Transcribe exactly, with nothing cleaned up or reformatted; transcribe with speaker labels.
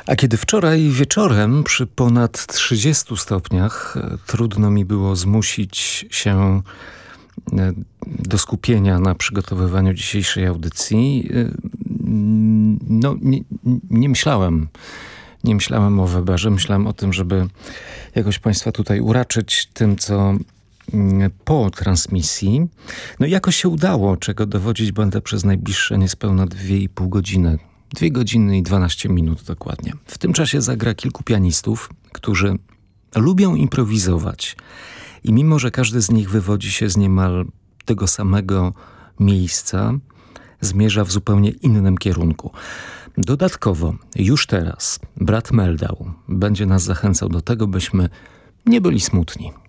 Speaker 1: A kiedy wczoraj wieczorem przy ponad trzydziestu stopniach trudno mi było zmusić się do skupienia na przygotowywaniu dzisiejszej audycji, no nie, nie myślałem. Nie myślałem o Weberze, myślałem o tym, żeby jakoś Państwa tutaj uraczyć tym, co po transmisji. No i jakoś się udało, czego dowodzić będę przez najbliższe niespełna dwie i pół godziny. Dwie godziny i dwanaście minut dokładnie. W tym czasie zagra kilku pianistów, którzy lubią improwizować. I mimo, że każdy z nich wywodzi się z niemal tego samego miejsca, zmierza w zupełnie innym kierunku. Dodatkowo, już teraz, brat Meldau będzie nas zachęcał do tego, byśmy nie byli smutni.